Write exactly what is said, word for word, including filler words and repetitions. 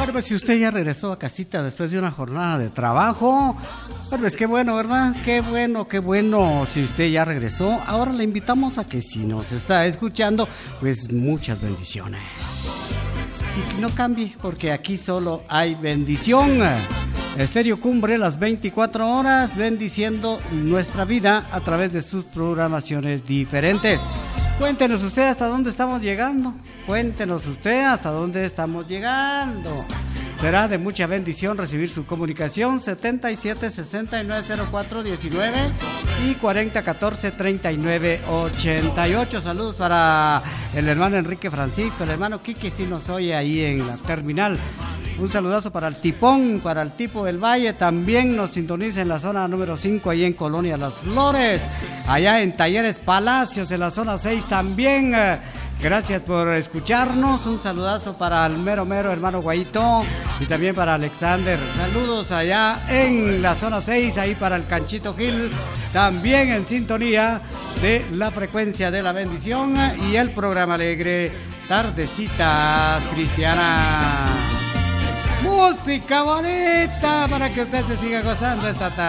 Bueno, pues si usted ya regresó a casita después de una jornada de trabajo, bueno, pues qué bueno, ¿verdad? Qué bueno, qué bueno si usted ya regresó. Ahora le invitamos a que si nos está escuchando, pues muchas bendiciones. Y que no cambie, porque aquí solo hay bendición. Estéreo Cumbre, las veinticuatro horas, bendiciendo nuestra vida a través de sus programaciones diferentes. Cuéntenos usted hasta dónde estamos llegando. Cuéntenos usted hasta dónde estamos llegando. Será de mucha bendición recibir su comunicación. Setenta y siete sesenta y nueve cero cuatro diecinueve y cuarenta catorce treinta y nueve ochenta y ocho. Saludos para el hermano Enrique Francisco, el hermano Quique, si nos oye ahí en la terminal. Un saludazo para el Tipón, para el Tipo del Valle. También nos sintoniza en la zona número cinco, ahí en Colonia Las Flores. Allá en Talleres Palacios, en la zona seis también. Gracias por escucharnos. Un saludazo para el mero mero hermano Guayito y también para Alexander. Saludos allá en la zona seis, ahí para el Canchito Gil. También en sintonía de la frecuencia de la bendición y el programa alegre Tardecitas Cristianas. Música bonita para que usted se siga gozando esta tarde.